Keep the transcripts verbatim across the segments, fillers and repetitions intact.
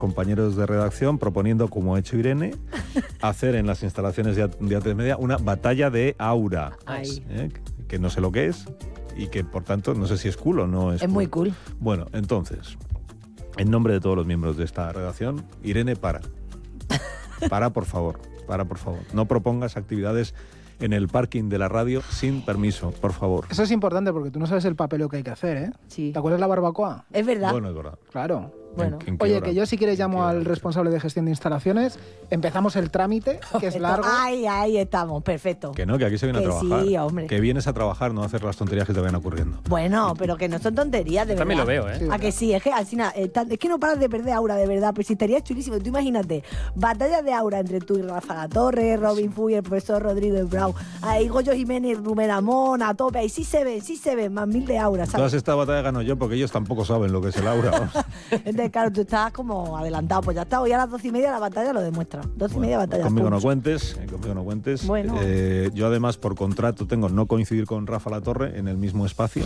compañeros de redacción proponiendo, como ha hecho Irene, hacer en las instalaciones de, de A T Media una batalla de aura. Ay. ¿eh? Que no sé lo que es y que, por tanto, no sé si es cool o no es Es cool. muy cool. Bueno, entonces, en nombre de todos los miembros de esta redacción, Irene, para. Para, por favor. Para, por favor. No propongas actividades en el parking de la radio sin permiso, por favor. Eso es importante porque tú no sabes el papeleo que hay que hacer, ¿eh? Sí. ¿Te acuerdas la barbacoa? Es verdad. Bueno, es verdad. Claro. Bueno. ¿En- en qué Oye, hora? que yo si quieres ¿En qué llamo hora? al responsable de gestión de instalaciones, empezamos el trámite, que es Esto- largo. Ahí, ahí estamos, perfecto. Que no, que aquí se viene Que a trabajar. sí, hombre. Que vienes a trabajar, no a hacer las tonterías que te vayan ocurriendo. Bueno, pero que no son tonterías, de Yo también verdad. lo veo, ¿eh? Sí. A que sí, es que al final, eh, tan- es que no paras de perder aura, de verdad, pero si estaría chulísimo. Tú imagínate, batalla de aura entre tú y Rafa La Torre, Robin Fuy, el profesor Rodríguez Brown, ahí Goyo Jiménez, Rubén Amón, a tope, ahí sí se ven, sí se ven, más mil de aura, Todas ¿sabes? estas batallas gano yo porque ellos tampoco saben lo que es el aura. vamos. Entonces, claro, tú estás como adelantado, pues ya está, hoy a las doce y media la batalla lo demuestra. Doce y media batalla. Conmigo pum. no cuentes, eh, conmigo no cuentes. Bueno. Eh, yo además por contrato tengo no coincidir con Rafa La Torre en el mismo espacio.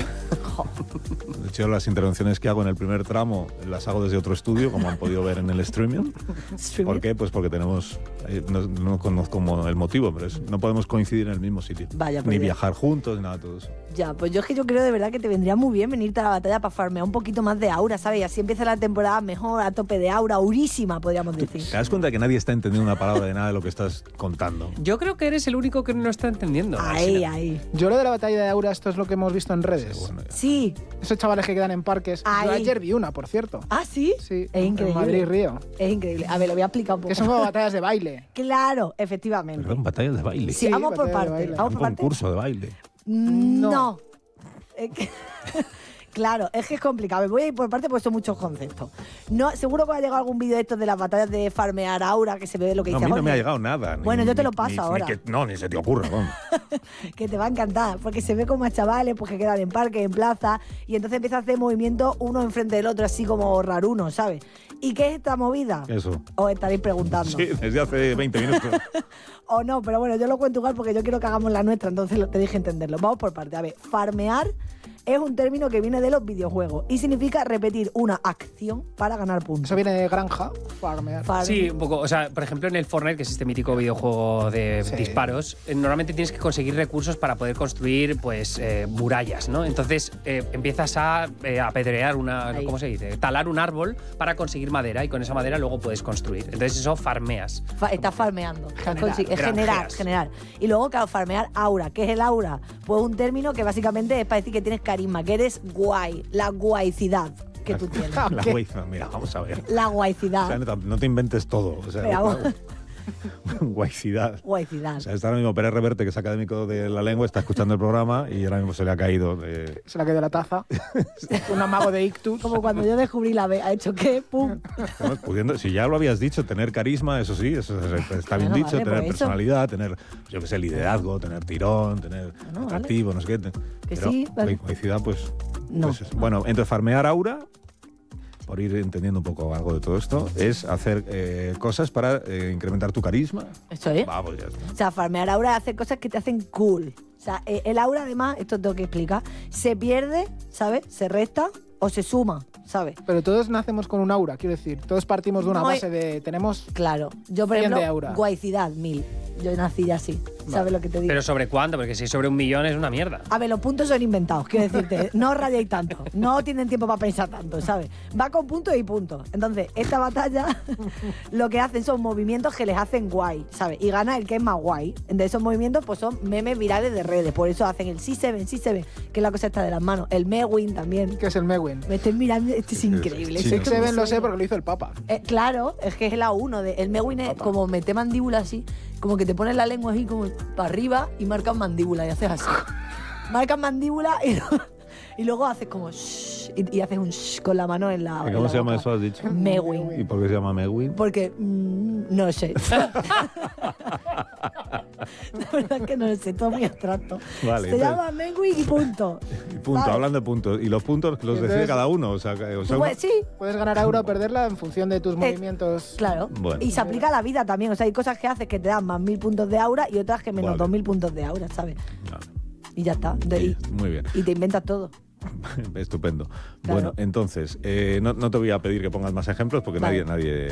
De hecho, las intervenciones que hago en el primer tramo las hago desde otro estudio, como han podido ver en el streaming. Streaming. ¿Por qué? Pues porque tenemos, eh, no, no conozco como el motivo, pero es, no podemos coincidir en el mismo sitio. Vaya, por ni Dios. viajar juntos, ni nada de todo eso. Ya, pues yo es que yo creo de verdad que te vendría muy bien venirte a la batalla para farmear un poquito más de aura, ¿sabes? Y así empieza la temporada mejor, a tope de aura, aurísima, podríamos decir. ¿Te das cuenta de que nadie está entendiendo una palabra de nada de lo que estás contando? Yo creo que eres el único que no está entendiendo. Ahí, Alsina. ahí. Yo lo de la batalla de aura, esto es lo que hemos visto en redes. Bueno, ya. Sí. Esos chavales que quedan en parques. Ahí. Yo ayer vi una, por cierto. Ah, sí. Sí, Es increíble. en Madrid Río. Es increíble. A ver, lo voy a explicar un poco. Que son como batallas de baile. Claro, efectivamente. Perdón, batallas de baile. Sí, Sí, vamos por batalla de partes. baile. Vamos Un por partes. concurso de baile. Mm, No. No. Es que- Claro, es que es complicado. Me voy a ir por parte porque son muchos conceptos. No, seguro que va a llegar algún vídeo de estos de las batallas de farmear aura, que se ve lo que No, a dice mí no Jorge. me ha llegado nada. Bueno, ni- yo te lo ni- paso ni- ni ahora. que- no, ni se te ocurra. Vamos. Que te va a encantar, porque se ve como a chavales pues, que quedan en parque, en plaza, y entonces empieza a hacer movimientos uno enfrente del otro, así como raruno, ¿sabes? ¿Y qué es esta movida? Eso. Os estaréis preguntando. Sí, desde hace veinte minutos. O no, pero bueno, yo lo cuento igual porque yo quiero que hagamos la nuestra, entonces lo tenéis que entenderlo. Vamos por parte. A ver, farmear es un término que viene de los videojuegos y significa repetir una acción para ganar puntos. Eso viene de granja, farmear. Farm- Sí, un poco. O sea, por ejemplo, en el Fortnite, que es este mítico videojuego de Sí. disparos, eh, normalmente tienes que conseguir recursos para poder construir, pues, eh, murallas, ¿no? Entonces eh, empiezas a eh, apedrear una, Ahí. ¿cómo se dice? Talar un árbol para conseguir madera y con esa madera luego puedes construir. Entonces eso farmeas. Fa- Estás farmeando. Estás Generar. consi- es generar, Granjeas. generar. Y luego, claro, farmear aura. ¿Qué es el aura? Pues un término que básicamente es para decir que tienes carisma, que eres guay, la guaicidad que tú tienes. La ¿Qué? güey, mira, vamos a ver. La O guaicidad. sea, no, no te inventes todo. O sea, Pero vamos. guaicidad. Guaicidad. O sea, está ahora mismo Pérez Reverte, que es académico de la lengua, está escuchando el programa y ahora mismo se le ha caído. De... Se la quedó la taza. Un amago de ictus. Como cuando yo descubrí la B, ha hecho que, pum. Estamos pudiendo- si ya lo habías dicho, tener carisma, eso sí, eso es- está bien Bueno, dicho, vale, tener pues eso. personalidad, tener, yo qué sé, liderazgo, tener tirón, tener Bueno, atractivo, no sé qué. te- Que pero sí, vale. coincidencia, pues, No. pues eso. Bueno, entonces farmear aura, por ir entendiendo un poco algo de todo esto, es hacer eh, cosas para eh, incrementar tu carisma. Eso es. Vamos, ya está. O sea, farmear aura es hacer cosas que te hacen cool. O sea, eh, el aura, además, esto tengo que explicar, se pierde, ¿sabes? Se resta o se suma, ¿sabes? Pero todos nacemos con un aura, quiero decir. Todos partimos de una No hay- base de. Tenemos. Claro. Yo, por cien ejemplo, de aura. guaicidad, mil. Yo nací ya así. ¿Sabes lo que te digo? Pero ¿sobre cuánto? Porque si sobre un millón es una mierda. A ver, los puntos son inventados, quiero decirte. No os rayéis tanto. No tienen tiempo para pensar tanto, ¿sabes? Va con puntos y puntos. Entonces, esta batalla lo que hacen son movimientos que les hacen guay, ¿sabes? Y gana el que es más guay. De esos movimientos, pues son memes virales de redes. Por eso hacen el sí se ven, sí se ven, que es la cosa esta de las manos. El Mewin también. ¿Qué es el Mewin? Me estoy mirando, este es increíble. Sí, Sí, Esto se me ven, lo suena. sé, porque lo hizo el Papa. Eh, claro, es que es la uno. De, el Mewin es como meter mandíbula así, como que te pones la lengua así como para arriba y marcas mandíbula y haces así. Marcas mandíbula y, y luego haces como shh, y, y haces un shh con la mano en la. ¿Y en cómo la se llama boca. eso, has dicho? Mewin. ¿Y por qué se llama Mewin? Porque mm, no sé. La verdad es que no lo sé, todo muy abstracto. Vale, se entonces- llama Mewin y punto. Y punto, Vale. hablando de puntos. ¿Y los puntos los decide Entonces- cada uno? O sea, que- o sea, Pues sí, Puedes ganar aura o perderla en función de tus movimientos. claro. Bueno. Y se aplica a la vida también. O sea, hay cosas que haces que te dan más mil puntos de aura y otras que menos Vale. dos mil puntos de aura, ¿sabes? Vale. Y ya está. De- Sí, y, muy bien. y te inventas todo. Estupendo. Claro. Bueno, entonces, eh, no, no te voy a pedir que pongas más ejemplos porque Vale. nadie, nadie